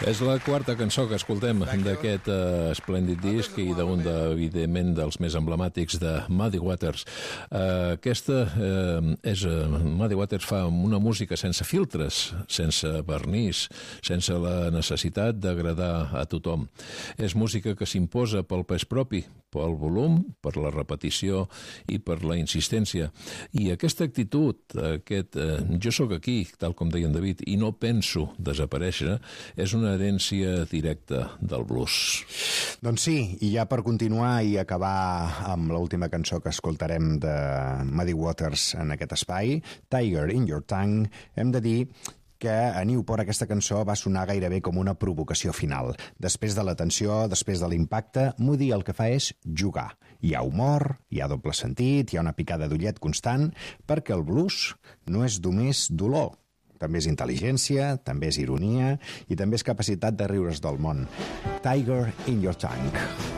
És la quarta cançó que escoltem d'aquest esplèndid disc i d'un, evidentment, dels més emblemàtics de Muddy Waters. Muddy Waters fa una música sense filtres, sense vernís, sense la necessitat d'agradar a tothom. És música que s'imposa pel pes propi, pel volum, per la repetició i per la insistència. I aquesta actitud, jo sóc aquí, tal com deia en David, i no penso desaparèixer, és una herència directa del blues. Doncs sí, i ja per continuar i acabar amb l'última cançó que escoltarem de Muddy Waters en aquest espai, Tiger in Your Tongue, hem de dir que a Newport aquesta cançó va sonar gairebé com una provocació final. Després de la tensió, després de l'impacte, Muddy el que fa és jugar. Hi ha humor, hi ha doble sentit, hi ha una picada d'ullet constant, perquè el blues no és només dolor. També és intel·ligència, també és ironia i també és capacitat de riure's del món. Tiger in Your Tongue.